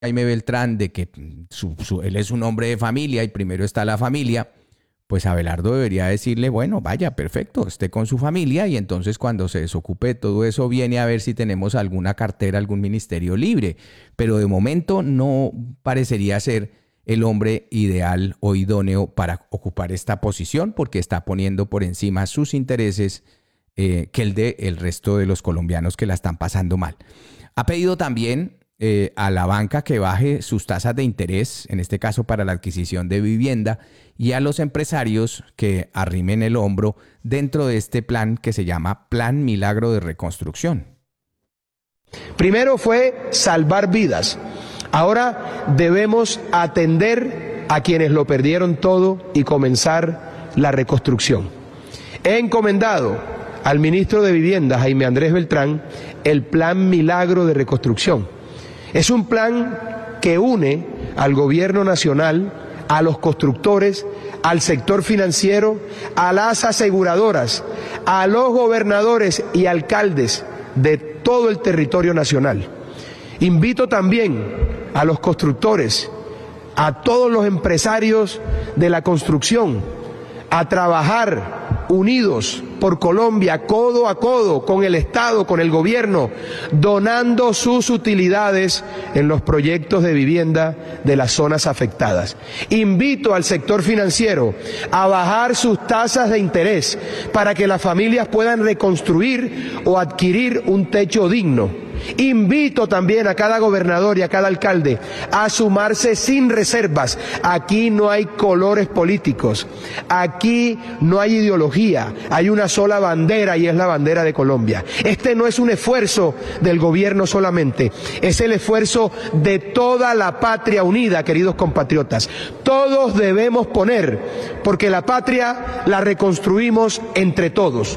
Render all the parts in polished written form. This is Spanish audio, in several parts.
Jaime Beltrán de que él es un hombre de familia y primero está la familia, pues Abelardo debería decirle, bueno, vaya, perfecto, esté con su familia y entonces cuando se desocupe de todo eso viene a ver si tenemos alguna cartera, algún ministerio libre. Pero de momento no parecería ser el hombre ideal o idóneo para ocupar esta posición porque está poniendo por encima sus intereses que el de el resto de los colombianos que la están pasando mal. Ha pedido también a la banca que baje sus tasas de interés, en este caso para la adquisición de vivienda, y a los empresarios que arrimen el hombro dentro de este plan que se llama Plan Milagro de Reconstrucción. Primero fue salvar vidas. Ahora debemos atender a quienes lo perdieron todo y comenzar la reconstrucción. He encomendado al ministro de Vivienda, Jaime Andrés Beltrán, el Plan Milagro de Reconstrucción. Es un plan que une al gobierno nacional, a los constructores, al sector financiero, a las aseguradoras, a los gobernadores y alcaldes de todo el territorio nacional. Invito también a los constructores, a todos los empresarios de la construcción, a trabajar unidos por Colombia, codo a codo con el Estado, con el gobierno, donando sus utilidades en los proyectos de vivienda de las zonas afectadas. Invito al sector financiero a bajar sus tasas de interés para que las familias puedan reconstruir o adquirir un techo digno. Invito también a cada gobernador y a cada alcalde a sumarse sin reservas. Aquí no hay colores políticos, aquí no hay ideología, hay una sola bandera y es la bandera de Colombia. Este no es un esfuerzo del gobierno solamente, es el esfuerzo de toda la patria unida, queridos compatriotas. Todos debemos poner, porque la patria la reconstruimos entre todos.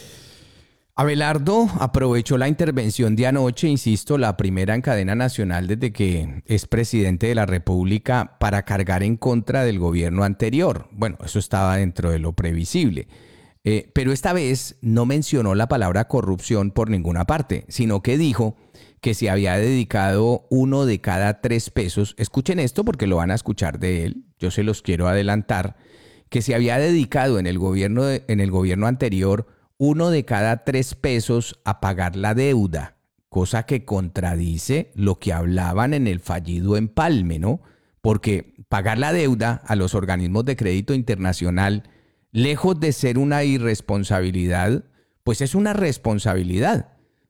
Abelardo aprovechó la intervención de anoche, insisto, la primera en cadena nacional desde que es presidente de la República, para cargar en contra del gobierno anterior. Bueno, eso estaba dentro de lo previsible. Pero esta vez no mencionó la palabra corrupción por ninguna parte, sino que dijo que se había dedicado 1 de cada 3 pesos, escuchen esto porque lo van a escuchar de él, yo se los quiero adelantar, que se había dedicado en el gobierno anterior 1 de cada 3 pesos a pagar la deuda, cosa que contradice lo que hablaban en el fallido empalme, ¿no? Porque pagar la deuda a los organismos de crédito internacional, lejos de ser una irresponsabilidad, pues es una responsabilidad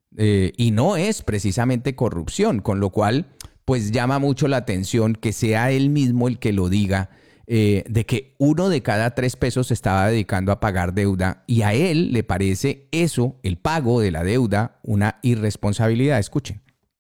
y no es precisamente corrupción, con lo cual pues llama mucho la atención que sea él mismo el que lo diga, de que 1 de cada 3 pesos se estaba dedicando a pagar deuda y a él le parece eso, el pago de la deuda, una irresponsabilidad. Escuchen.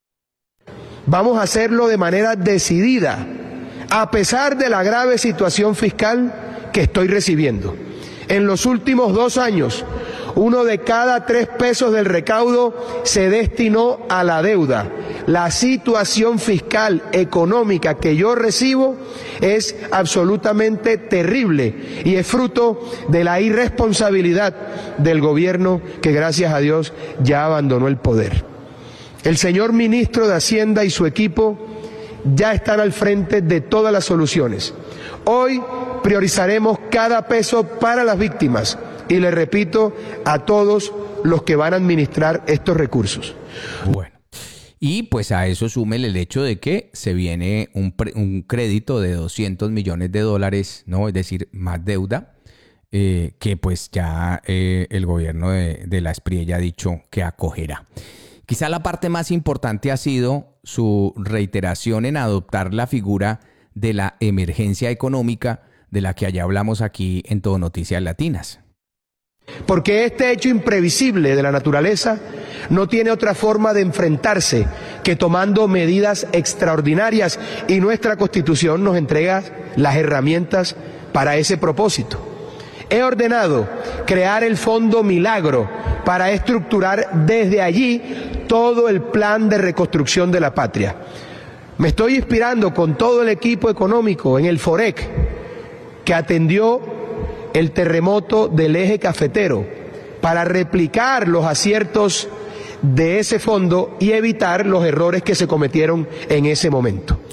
Vamos a hacerlo de manera decidida, a pesar de la grave situación fiscal que estoy recibiendo. En los últimos 2 años, 1 de cada 3 pesos del recaudo se destinó a la deuda. La situación fiscal, económica que yo recibo es absolutamente terrible y es fruto de la irresponsabilidad del gobierno que, gracias a Dios, ya abandonó el poder. El señor ministro de Hacienda y su equipo ya están al frente de todas las soluciones. Hoy priorizaremos cada peso para las víctimas y le repito a todos los que van a administrar estos recursos. Bueno, y pues a eso súmele el hecho de que se viene un crédito de $200 millones, ¿no? Es decir, más deuda, que pues ya el gobierno de la Espriella ha dicho que acogerá. Quizá la parte más importante ha sido su reiteración en adoptar la figura de la emergencia económica, de la que ya hablamos aquí en Todo Noticias Latinas. Porque este hecho imprevisible de la naturaleza no tiene otra forma de enfrentarse que tomando medidas extraordinarias, y nuestra Constitución nos entrega las herramientas para ese propósito. He ordenado crear el Fondo Milagro para estructurar desde allí todo el plan de reconstrucción de la patria. Me estoy inspirando con todo el equipo económico en el FOREC, que atendió el terremoto del eje cafetero, para replicar los aciertos de ese fondo y evitar los errores que se cometieron en ese momento.